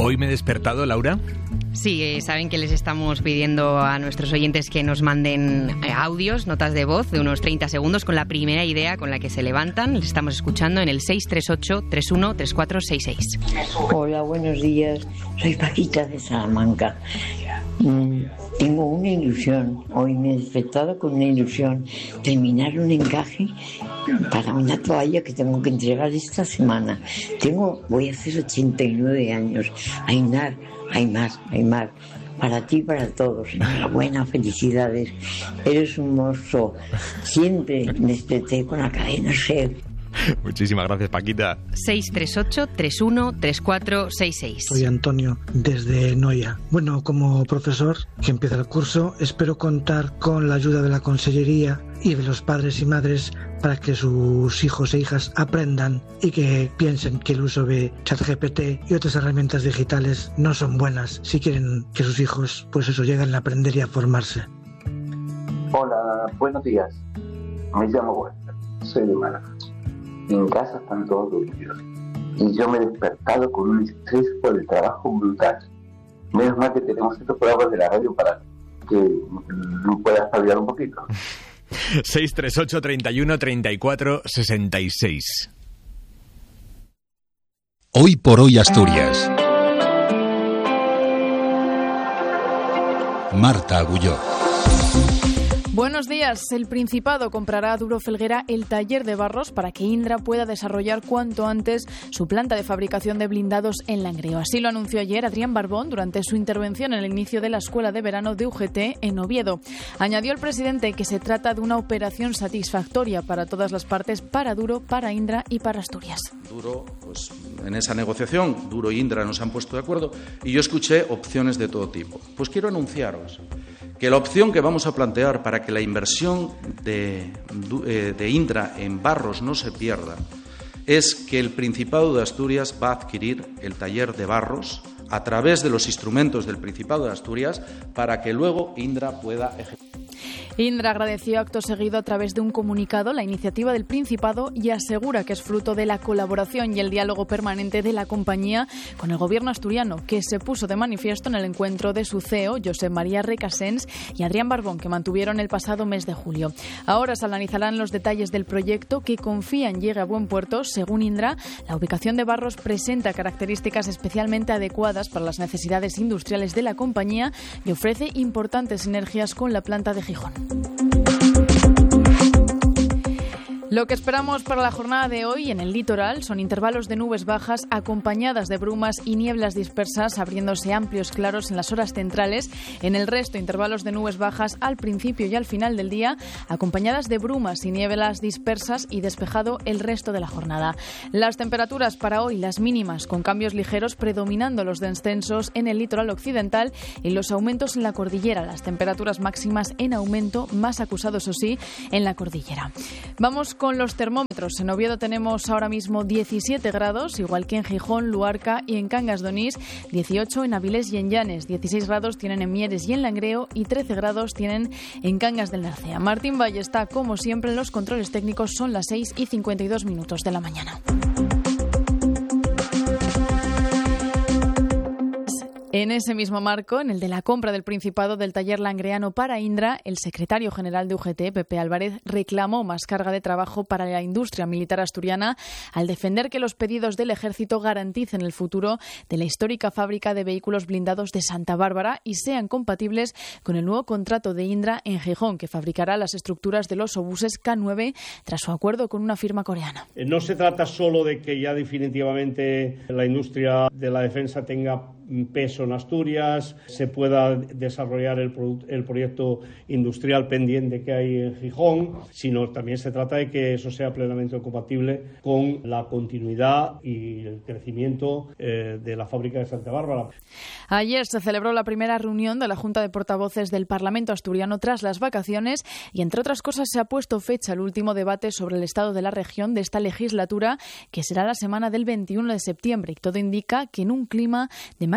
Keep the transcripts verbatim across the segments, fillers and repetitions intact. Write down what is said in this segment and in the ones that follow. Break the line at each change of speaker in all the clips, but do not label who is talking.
Hoy me he despertado, Laura.
Sí, eh, saben que les estamos pidiendo a nuestros oyentes que nos manden eh, audios, notas de voz de unos treinta segundos con la primera idea con la que se levantan. Les estamos escuchando en el seis tres ocho, tres uno tres cuatro seis seis.
Hola, buenos días. Soy Paquita de Salamanca. Mm, tengo una ilusión. Hoy me he despertado con una ilusión. Terminar un encaje para una toalla que tengo que entregar esta semana. Tengo, voy a hacer ochenta y nueve años. Ainar, Aymar, Aymar, para ti y para todos. Enhorabuena, felicidades. Eres un monstruo. Siempre me desperté con la cadena SER.
Muchísimas gracias, Paquita.
seis tres ocho, tres uno tres cuatro seis seis.
Soy Antonio, desde Noia. Bueno, como profesor que empieza el curso, espero contar con la ayuda de la Consellería y de los padres y madres para que sus hijos e hijas aprendan y que piensen que el uso de ChatGPT y otras herramientas digitales no son buenas si quieren que sus hijos, pues eso, lleguen a aprender y a formarse.
Hola, buenos días. Me llamo Walter, soy de Málaga. En casa están todos dormidos y yo me he despertado con un estrés por el trabajo brutal. Menos mal que tenemos estos programas de la radio para que no puedas hablar un poquito.
seis tres ocho, treinta y uno, treinta y cuatro, sesenta y seis.
Hoy por hoy Asturias. Marta Agulló.
Buenos días. El Principado comprará a Duro Felguera el taller de Barros para que Indra pueda desarrollar cuanto antes su planta de fabricación de blindados en Langreo. Así lo anunció ayer Adrián Barbón durante su intervención en el inicio de la Escuela de Verano de U G T en Oviedo. Añadió el presidente que se trata de una operación satisfactoria para todas las partes, para Duro, para Indra y para Asturias.
Duro, pues en esa negociación, Duro y Indra nos han puesto de acuerdo y yo escuché opciones de todo tipo. Pues quiero anunciaros que la opción que vamos a plantear para que la inversión de, de Indra en Barros no se pierda es que el Principado de Asturias va a adquirir el taller de Barros a través de los instrumentos del Principado de Asturias para que luego Indra pueda ejecutar.
Indra agradeció acto seguido a través de un comunicado la iniciativa del Principado y asegura que es fruto de la colaboración y el diálogo permanente de la compañía con el gobierno asturiano, que se puso de manifiesto en el encuentro de su C E O, Josep María Recasens, y Adrián Barbón, que mantuvieron el pasado mes de julio. Ahora se analizarán los detalles del proyecto, que confían llegue a buen puerto. Según Indra, la ubicación de Barros presenta características especialmente adecuadas para las necesidades industriales de la compañía y ofrece importantes sinergias con la planta de Gijón. Lo que esperamos para la jornada de hoy en el litoral son intervalos de nubes bajas acompañadas de brumas y nieblas dispersas, abriéndose amplios claros en las horas centrales. En el resto, intervalos de nubes bajas al principio y al final del día, acompañadas de brumas y nieblas dispersas, y despejado el resto de la jornada. Las temperaturas para hoy, las mínimas, con cambios ligeros, predominando los descensos en el litoral occidental y los aumentos en la cordillera. Las temperaturas máximas en aumento, más acusados, o sí, en la cordillera. Vamos con los termómetros. En Oviedo tenemos ahora mismo diecisiete grados, igual que en Gijón, Luarca y en Cangas de Onís, dieciocho en Avilés y en Llanes, dieciséis grados tienen en Mieres y en Langreo y trece grados tienen en Cangas del Narcea. Martín Valle está, como siempre, en los controles técnicos. Son las seis y cincuenta y dos minutos de la mañana. En ese mismo marco, en el de la compra del Principado del taller langreano para Indra, el secretario general de U G T, Pepe Álvarez, reclamó más carga de trabajo para la industria militar asturiana al defender que los pedidos del Ejército garanticen el futuro de la histórica fábrica de vehículos blindados de Santa Bárbara y sean compatibles con el nuevo contrato de Indra en Gijón, que fabricará las estructuras de los obuses K nueve tras su acuerdo con una firma coreana.
No se trata solo de que ya definitivamente la industria de la defensa tenga peso en Asturias, se pueda desarrollar el, produ- el proyecto industrial pendiente que hay en Gijón, sino también se trata de que eso sea plenamente compatible con la continuidad y el crecimiento eh, de la fábrica de Santa Bárbara.
Ayer se celebró la primera reunión de la Junta de Portavoces del Parlamento asturiano tras las vacaciones y, entre otras cosas, se ha puesto fecha al último debate sobre el estado de la región de esta legislatura, que será la semana del veintiuno de septiembre, y todo indica que en un clima de máxima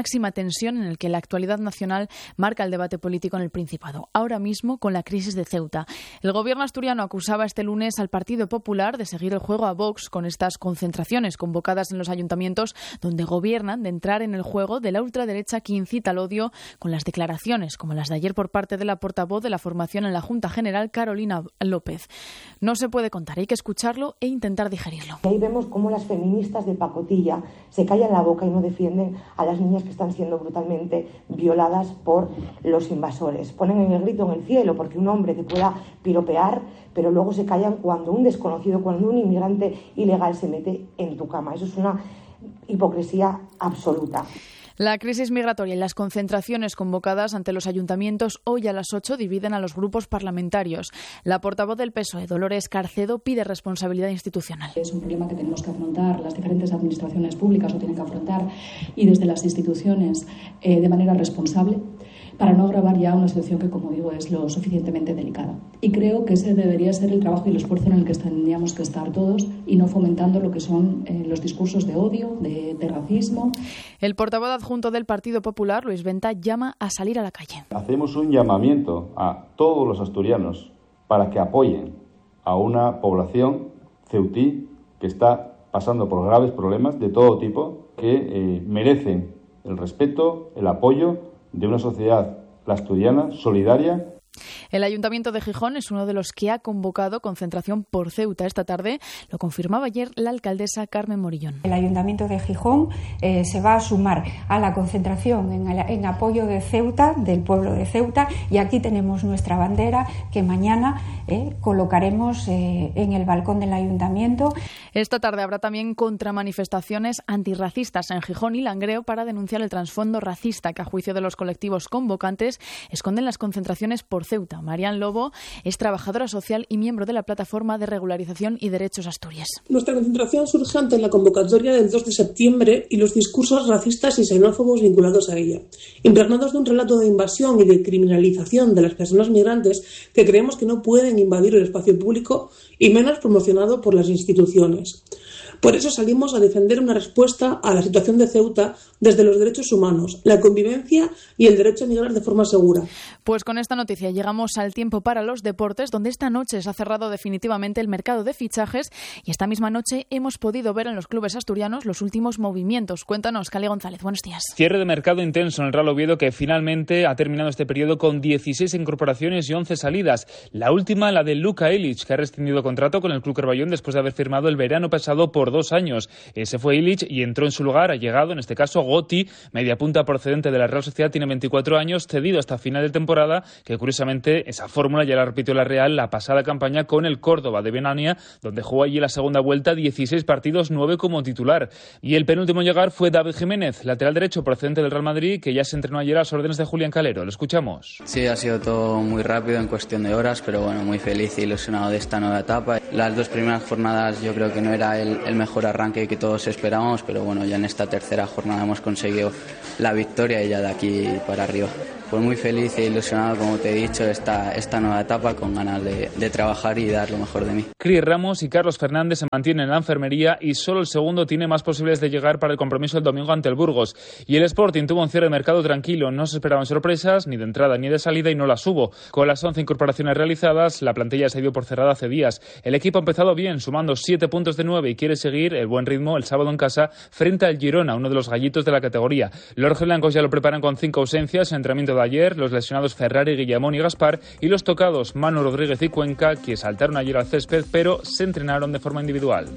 máxima tensión en el que la actualidad nacional marca el debate político en el Principado, ahora mismo con la crisis de Ceuta. El gobierno asturiano acusaba este lunes al Partido Popular de seguir el juego a Vox con estas concentraciones convocadas en los ayuntamientos donde gobiernan, de entrar en el juego de la ultraderecha que incita al odio, con las declaraciones como las de ayer por parte de la portavoz de la formación en la Junta General, Carolina López. No se puede contar, hay que escucharlo e intentar digerirlo.
Ahí vemos cómo las feministas de pacotilla se callan la boca y no defienden a las niñas que están siendo brutalmente violadas por los invasores. Ponen el grito en el cielo porque un hombre te pueda piropear, pero luego se callan cuando un desconocido, cuando un inmigrante ilegal se mete en tu cama. Eso es una hipocresía absoluta.
La crisis migratoria y las concentraciones convocadas ante los ayuntamientos hoy a las ocho dividen a los grupos parlamentarios. La portavoz del P S O E, Dolores Carcedo, pide responsabilidad institucional.
Es un problema que tenemos que afrontar, las diferentes administraciones públicas lo tienen que afrontar, y desde las instituciones eh, de manera responsable, para no agravar ya una situación que, como digo, es lo suficientemente delicada. Y creo que ese debería ser el trabajo y el esfuerzo en el que tendríamos que estar todos, y no fomentando lo que son eh, los discursos de odio, de, de racismo.
El portavoz adjunto del Partido Popular, Luis Venta, llama a salir a la calle.
Hacemos un llamamiento a todos los asturianos para que apoyen a una población ceutí que está pasando por graves problemas de todo tipo, que eh, merecen el respeto, el apoyo de una sociedad, la asturiana, solidaria.
El Ayuntamiento de Gijón es uno de los que ha convocado concentración por Ceuta esta tarde. Lo confirmaba ayer la alcaldesa Carmen Morillón.
El Ayuntamiento de Gijón eh, se va a sumar a la concentración en, el, en apoyo de Ceuta, del pueblo de Ceuta, y aquí tenemos nuestra bandera que mañana eh, colocaremos eh, en el balcón del Ayuntamiento.
Esta tarde habrá también contramanifestaciones antirracistas en Gijón y Langreo para denunciar el trasfondo racista que, a juicio de los colectivos convocantes, esconden las concentraciones por Ceuta. Marian Lobo es trabajadora social y miembro de la Plataforma de Regularización y Derechos Asturias.
Nuestra concentración surge ante la convocatoria del dos de septiembre y los discursos racistas y xenófobos vinculados a ella, impregnados de un relato de invasión y de criminalización de las personas migrantes que creemos que no pueden invadir el espacio público y menos promocionado por las instituciones. Por eso salimos a defender una respuesta a la situación de Ceuta desde los derechos humanos, la convivencia y el derecho a migrar de forma segura.
Pues con esta noticia llegamos al tiempo para los deportes, donde esta noche se ha cerrado definitivamente el mercado de fichajes y esta misma noche hemos podido ver en los clubes asturianos los últimos movimientos. Cuéntanos, Cali González, buenos días.
Cierre de mercado intenso en el Real Oviedo, que finalmente ha terminado este periodo con dieciséis incorporaciones y once salidas. La última, la de Luka Ilic, que ha rescindido contrato con el Club Carballón después de haber firmado el verano pasado por dos años. Ese fue Ilic y entró en su lugar, ha llegado en este caso Gotti, media punta procedente de la Real Sociedad, tiene veinticuatro años, cedido hasta final de temporada, que curiosamente esa fórmula ya la repitió la Real la pasada campaña con el Córdoba de Benania, donde jugó allí la segunda vuelta, dieciséis partidos, nueve como titular. Y el penúltimo en llegar fue David Jiménez, lateral derecho procedente del Real Madrid, que ya se entrenó ayer a las órdenes de Julián Calero. Lo escuchamos.
Sí, ha sido todo muy rápido en cuestión de horas, pero bueno, muy feliz e ilusionado de esta nueva etapa. Las dos primeras jornadas yo creo que no era el, el mejor arranque que todos esperábamos, pero bueno, ya en esta tercera jornada hemos conseguido la victoria y ya de aquí para arriba. Pues muy feliz e ilusionado, como te he dicho, esta, esta nueva etapa, con ganas de, de trabajar y dar lo mejor de mí.
Cris Ramos y Carlos Fernández se mantienen en la enfermería y solo el segundo tiene más posibilidades de llegar para el compromiso el domingo ante el Burgos. Y el Sporting tuvo un cierre de mercado tranquilo, no se esperaban sorpresas, ni de entrada ni de salida, y no las hubo. Con las once incorporaciones realizadas, la plantilla se dio por cerrada hace días. El equipo ha empezado bien, sumando siete puntos de nueve, y quiere seguir el buen ritmo el sábado en casa frente al Girona, uno de los gallitos de la categoría. Los blancos ya lo preparan con cinco ausencias, el entrenamiento de ayer, los lesionados Ferrari, Guillamón y Gaspar, y los tocados Manu Rodríguez y Cuenca, que saltaron ayer al césped, pero se entrenaron de forma individual.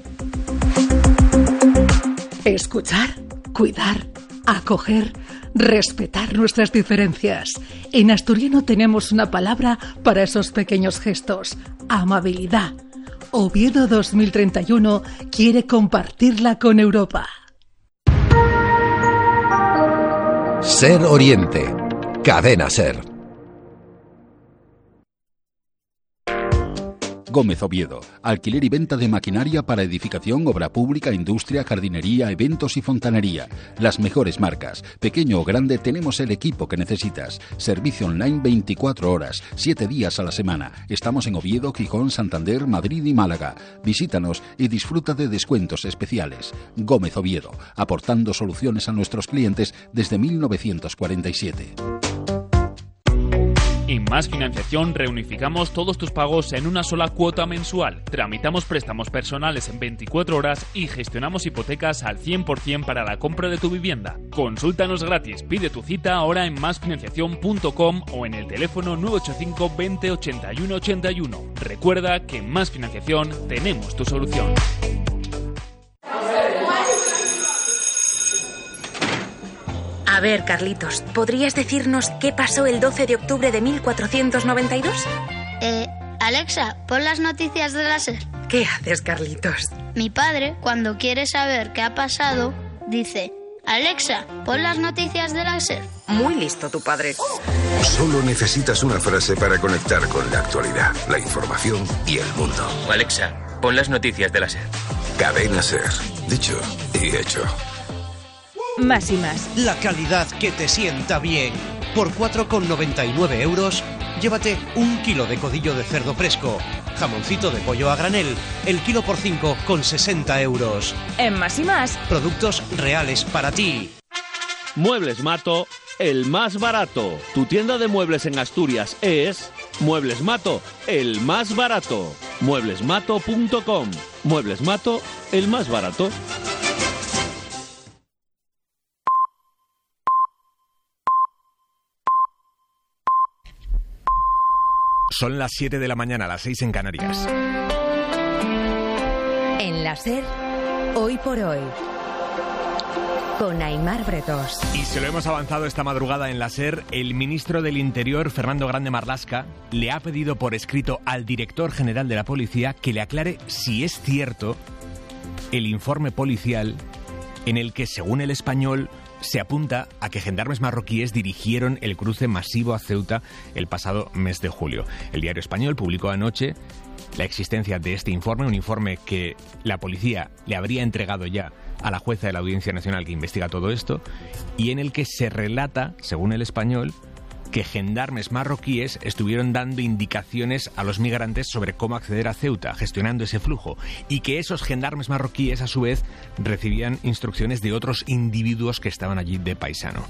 Escuchar, cuidar, acoger, respetar nuestras diferencias. En asturiano tenemos una palabra para esos pequeños gestos: amabilidad. Oviedo dos mil treinta y uno quiere compartirla con Europa.
Ser Oriente. Cadena Ser.
Gómez Oviedo, alquiler y venta de maquinaria para edificación, obra pública, industria, jardinería, eventos y fontanería. Las mejores marcas. Pequeño o grande, tenemos el equipo que necesitas. Servicio online veinticuatro horas, siete días a la semana. Estamos en Oviedo, Gijón, Santander, Madrid y Málaga. Visítanos y disfruta de descuentos especiales. Gómez Oviedo, aportando soluciones a nuestros clientes desde mil novecientos cuarenta y siete.
En Más Financiación reunificamos todos tus pagos en una sola cuota mensual. Tramitamos préstamos personales en veinticuatro horas y gestionamos hipotecas al cien por ciento para la compra de tu vivienda. Consúltanos gratis, pide tu cita ahora en más financiación punto com o en el teléfono nueve ocho cinco veinte ochenta y uno ochenta y uno. Recuerda que en Más Financiación tenemos tu solución.
A ver, Carlitos, ¿podrías decirnos qué pasó el doce de octubre de mil cuatrocientos noventa y dos?
Eh, Alexa, pon las noticias de la SER.
¿Qué haces, Carlitos?
Mi padre, cuando quiere saber qué ha pasado, dice: Alexa, pon las noticias de la SER.
Muy listo tu padre.
Solo necesitas una frase para conectar con la actualidad, la información y el mundo.
Alexa, pon las noticias de la SER.
Cadena SER. Dicho y hecho.
Más y más. La calidad que te sienta bien. Por cuatro con noventa y nueve euros, llévate un kilo de codillo de cerdo fresco, jamoncito de pollo a granel, el kilo por cinco con sesenta euros. En Más y más. Productos reales para ti.
Muebles Mato, el más barato. Tu tienda de muebles en Asturias es Muebles Mato, el más barato. muebles mato punto com. Muebles Mato, el más barato.
Son las siete de la mañana, las seis en Canarias.
En la SER, Hoy por Hoy, con Aimar Bretos.
Y se lo hemos avanzado esta madrugada en la SER, el ministro del Interior, Fernando Grande Marlaska, le ha pedido por escrito al director general de la policía que le aclare si es cierto el informe policial en el que, según El Español, se apunta a que gendarmes marroquíes dirigieron el cruce masivo a Ceuta el pasado mes de julio. El Diario Español publicó anoche la existencia de este informe, un informe que la policía le habría entregado ya a la jueza de la Audiencia Nacional que investiga todo esto, y en el que se relata, según El Español, que gendarmes marroquíes estuvieron dando indicaciones a los migrantes sobre cómo acceder a Ceuta, gestionando ese flujo, y que esos gendarmes marroquíes, a su vez, recibían instrucciones de otros individuos que estaban allí de paisano.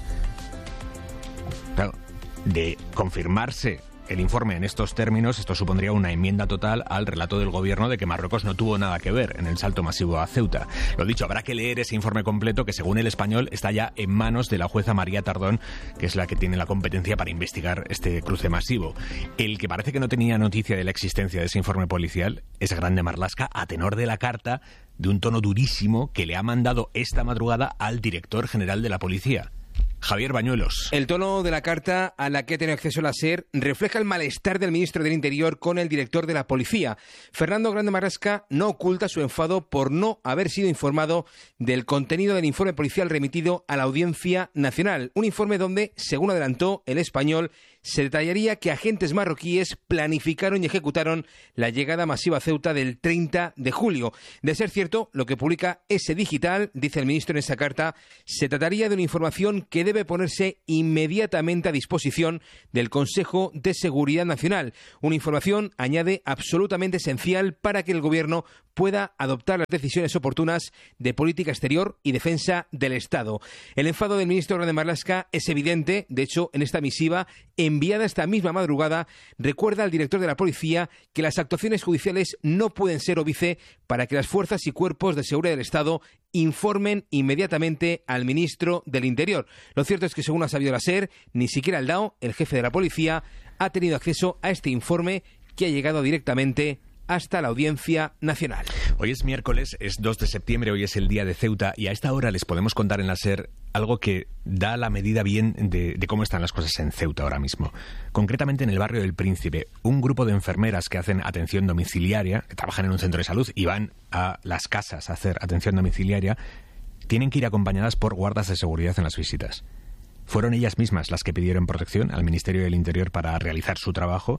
Claro, de confirmarse el informe en estos términos, esto supondría una enmienda total al relato del gobierno de que Marruecos no tuvo nada que ver en el salto masivo a Ceuta. Lo dicho, habrá que leer ese informe completo que, según El Español, está ya en manos de la jueza María Tardón, que es la que tiene la competencia para investigar este cruce masivo. El que parece que no tenía noticia de la existencia de ese informe policial es Grande Marlaska, a tenor de la carta de un tono durísimo que le ha mandado esta madrugada al director general de la policía. Javier Bañuelos.
El tono de la carta a la que ha tenido acceso la SER refleja el malestar del ministro del Interior con el director de la policía. Fernando Grande Marlaska no oculta su enfado por no haber sido informado del contenido del informe policial remitido a la Audiencia Nacional. Un informe donde, según adelantó El Español, se detallaría que agentes marroquíes planificaron y ejecutaron la llegada masiva a Ceuta del treinta de julio. De ser cierto, lo que publica ese digital, dice el ministro en esa carta, se trataría de una información que debe ponerse inmediatamente a disposición del Consejo de Seguridad Nacional. Una información, añade, absolutamente esencial para que el Gobierno pueda adoptar las decisiones oportunas de política exterior y defensa del Estado. El enfado del ministro Grande Marlaska es evidente. De hecho, en esta misiva enviada esta misma madrugada, recuerda al director de la policía que las actuaciones judiciales no pueden ser óbice para que las fuerzas y cuerpos de seguridad del Estado informen inmediatamente al ministro del Interior. Lo cierto es que, según ha sabido la SER, ni siquiera el D A O, el jefe de la policía, ha tenido acceso a este informe que ha llegado directamente hasta la Audiencia Nacional.
Hoy es miércoles, es dos de septiembre, hoy es el día de Ceuta, y a esta hora les podemos contar en la SER algo que da la medida bien de, de cómo están las cosas en Ceuta ahora mismo. Concretamente en el barrio del Príncipe, un grupo de enfermeras que hacen atención domiciliaria, que trabajan en un centro de salud y van a las casas a hacer atención domiciliaria, tienen que ir acompañadas por guardas de seguridad en las visitas. Fueron ellas mismas las que pidieron protección al Ministerio del Interior para realizar su trabajo,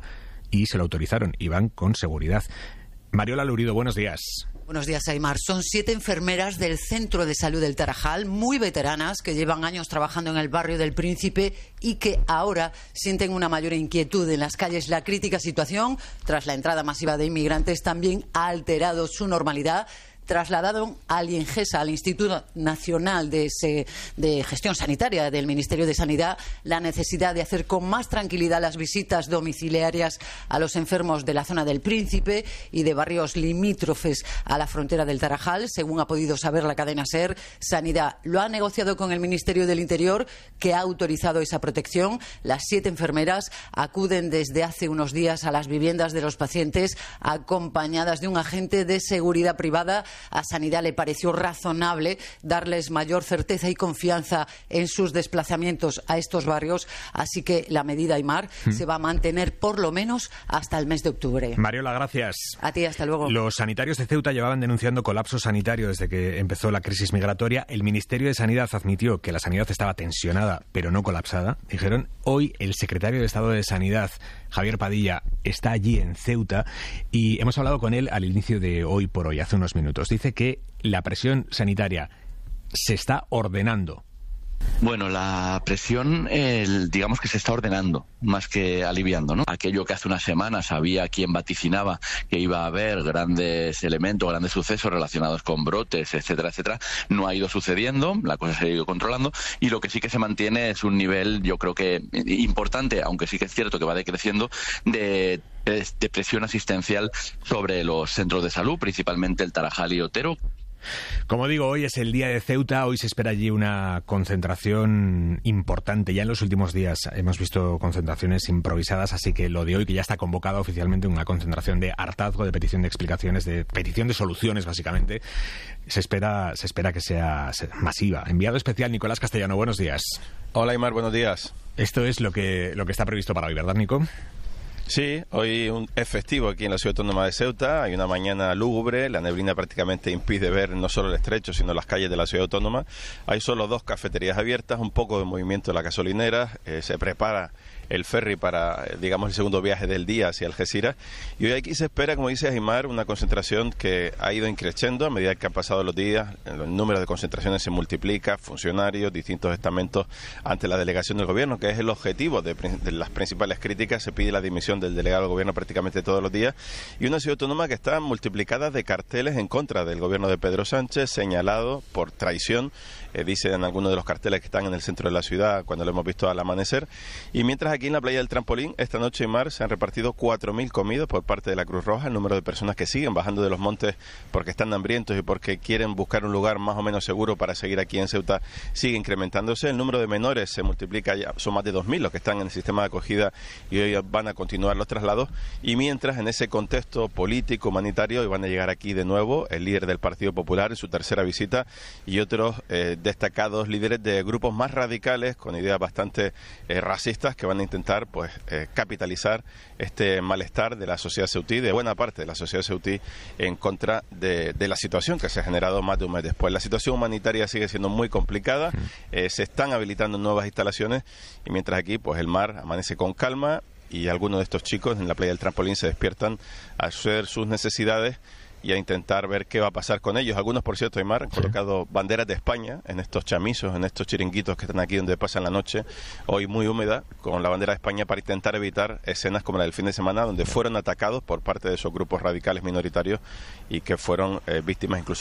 y se lo autorizaron y van con seguridad. Mariola Lurido, buenos días.
Buenos días, Aimar. Son siete enfermeras del Centro de Salud del Tarajal, muy veteranas, que llevan años trabajando en el barrio del Príncipe y que ahora sienten una mayor inquietud en las calles. La crítica situación, tras la entrada masiva de inmigrantes, también ha alterado su normalidad. Trasladaron al INGESA, al Instituto Nacional de, Se, de Gestión Sanitaria del Ministerio de Sanidad, la necesidad de hacer con más tranquilidad las visitas domiciliarias a los enfermos de la zona del Príncipe y de barrios limítrofes a la frontera del Tarajal. Según ha podido saber la cadena SER, Sanidad lo ha negociado con el Ministerio del Interior, que ha autorizado esa protección. Las siete enfermeras acuden desde hace unos días a las viviendas de los pacientes acompañadas de un agente de seguridad privada. A Sanidad le pareció razonable darles mayor certeza y confianza en sus desplazamientos a estos barrios, así que la medida, Aimar, mm. se va a mantener por lo menos hasta el mes de octubre.
Mariola, gracias.
A ti, hasta luego.
Los sanitarios de Ceuta llevaban denunciando colapso sanitario desde que empezó la crisis migratoria. El Ministerio de Sanidad admitió que la sanidad estaba tensionada, pero no colapsada. Dijeron, hoy el secretario de Estado de Sanidad, Javier Padilla, está allí en Ceuta y hemos hablado con él al inicio de Hoy por Hoy, hace unos minutos. Dice que la presión sanitaria se está ordenando.
Bueno, la presión, el, digamos que se está ordenando, más que aliviando, ¿no? Aquello que hace unas semanas había quien vaticinaba que iba a haber grandes elementos, grandes sucesos relacionados con brotes, etcétera, etcétera, no ha ido sucediendo, la cosa se ha ido controlando, y lo que sí que se mantiene es un nivel, yo creo que importante, aunque sí que es cierto que va decreciendo, de de presión asistencial sobre los centros de salud, principalmente el Tarajal y Otero.
Como digo, hoy es el día de Ceuta, hoy se espera allí una concentración importante. Ya en los últimos días hemos visto concentraciones improvisadas, así que lo de hoy, que ya está convocada oficialmente, una concentración de hartazgo, de petición de explicaciones, de petición de soluciones, básicamente, se espera, se espera que sea masiva. Enviado especial Nicolás Castellano, buenos días.
Hola, Aimar, buenos días.
Esto es lo que, lo que está previsto para hoy, ¿verdad, Nico?
Sí, hoy un, es festivo aquí en la ciudad autónoma de Ceuta, hay una mañana lúgubre, la neblina prácticamente impide ver no solo el estrecho, sino las calles de la ciudad autónoma. Hay solo dos cafeterías abiertas, un poco de movimiento en la gasolinera, eh, se prepara el ferry para, digamos, el segundo viaje del día hacia Algeciras. Y hoy aquí se espera, como dice Aimar, una concentración que ha ido increciendo a medida que han pasado los días. El número de concentraciones se multiplica, funcionarios, distintos estamentos ante la delegación del gobierno, que es el objetivo de, de las principales críticas. Se pide la dimisión del delegado del gobierno prácticamente todos los días. Y una ciudad autónoma que está multiplicada de carteles en contra del gobierno de Pedro Sánchez, señalado por traición, eh, dicen algunos de los carteles que están en el centro de la ciudad cuando lo hemos visto al amanecer. Y mientras aquí en la playa del Trampolín, esta noche en mar, se han repartido cuatro mil comidas por parte de la Cruz Roja. El número de personas que siguen bajando de los montes porque están hambrientos y porque quieren buscar un lugar más o menos seguro para seguir aquí en Ceuta sigue incrementándose. El número de menores se multiplica ya, son más de dos mil los que están en el sistema de acogida y hoy van a continuar los traslados. Y mientras, en ese contexto político, humanitario, hoy van a llegar aquí de nuevo el líder del Partido Popular en su tercera visita y otros eh, destacados líderes de grupos más radicales con ideas bastante eh, racistas que van a intentar pues eh, capitalizar este malestar de la sociedad ceutí, de buena parte de la sociedad ceutí, en contra de, de la situación que se ha generado más de un mes después. La situación humanitaria sigue siendo muy complicada, eh, se están habilitando nuevas instalaciones y mientras aquí pues el mar amanece con calma y algunos de estos chicos en la playa del Trampolín se despiertan a hacer sus necesidades y a intentar ver qué va a pasar con ellos. Algunos, por cierto, Aimar, han colocado banderas de España en estos chamizos, en estos chiringuitos que están aquí donde pasan la noche, hoy muy húmeda, con la bandera de España para intentar evitar escenas como la del fin de semana, donde fueron atacados por parte de esos grupos radicales minoritarios y que fueron eh, víctimas incluso